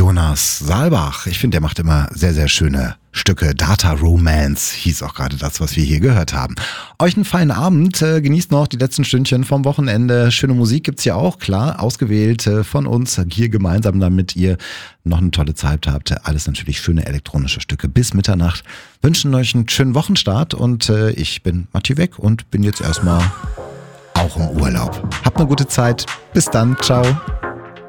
Jonas Saalbach. Ich finde, der macht immer sehr, sehr schöne Stücke. Data Romance hieß auch gerade das, was wir hier gehört haben. Euch einen feinen Abend. Genießt noch die letzten Stündchen vom Wochenende. Schöne Musik gibt's ja auch, klar. Ausgewählt von uns hier gemeinsam, damit ihr noch eine tolle Zeit habt. Alles natürlich schöne elektronische Stücke bis Mitternacht. Wünschen euch einen schönen Wochenstart und ich bin Matti Weg und bin jetzt erstmal auch im Urlaub. Habt eine gute Zeit. Bis dann. Ciao.